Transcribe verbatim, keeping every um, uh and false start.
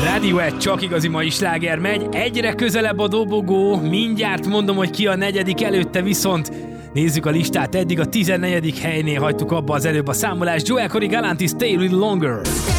Radiohead, csak igazi mai sláger megy, egyre közelebb a dobogó, mindjárt mondom, hogy ki a negyedik, előtte viszont nézzük a listát, eddig a tizennegyedik helynél hagytuk abba az előbb a számolást. Joel Corey Galantis, Stay a Little Longer.